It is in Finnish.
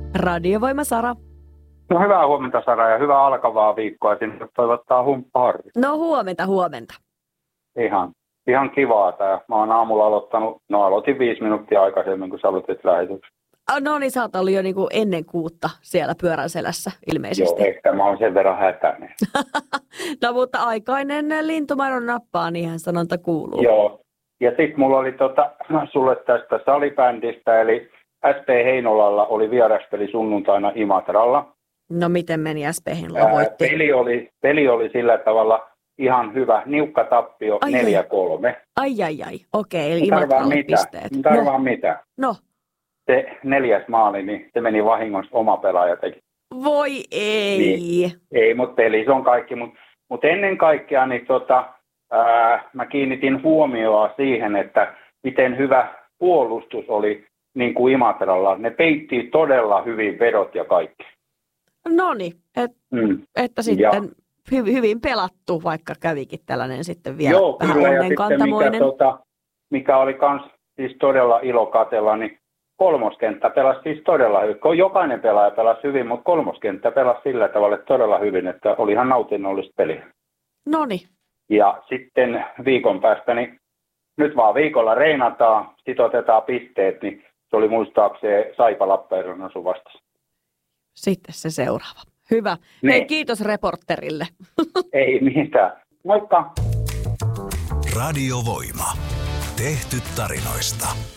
Radiovoima Sara. No hyvää huomenta Sara ja hyvää alkavaa viikkoa. Sinne toivottaa Humppa Harri. No huomenta. Ihan kivaa tää. Mä oon aamulla aloitin 5 minuuttia aikaisemmin, kun sä aloitit lähetyksen. No niin, sä oot ollut jo niinku ennen 6 siellä pyörän selässä ilmeisesti. Joo, ehkä mä oon sen verran hätäinen. No mutta aikainen lintumaidon nappaa, niinhän sanonta kuuluu. Joo, ja sit mulla oli sulle tästä salibändistä, eli SP Heinolalla oli vieraspeli sunnuntaina Imatralla. No miten meni SP Heinola voitti? Peli oli sillä tavalla ihan hyvä, niukka tappio 4-3. Ai, okei, eli Imatralle pisteet. Mitä? No. Se 4. maali, niin se meni vahingossa oma pelaaja teki. Voi ei. Niin. Ei, mutta pelissä on kaikki. Mutta ennen kaikkea niin mä kiinnitin huomioon siihen, että miten hyvä puolustus oli niin kuin Imatralla. Ne peitti todella hyvin vedot ja kaikki. Noniin, että sitten hyvin pelattu, vaikka kävikin tällainen sitten vielä vähän onnenkantamoinen. Mikä oli kans siis todella ilo katsella, niin kolmoskenttä pelasi siis todella hyvin. Jokainen pelaaja pelasi hyvin, mutta kolmoskenttä pelasi sillä tavalla todella hyvin, että oli ihan nautinnollista peliä. Noniin. Ja sitten viikon päästä, niin nyt vaan viikolla reinataan, sit otetaan pisteet, niin se oli muistaakseni Saipa Lappeenrannan asu vastassa. Sitten se seuraava. Hyvä. Niin. Hei, kiitos reporterille. Ei mitään. Moikka. Radiovoima. Tehty tarinoista.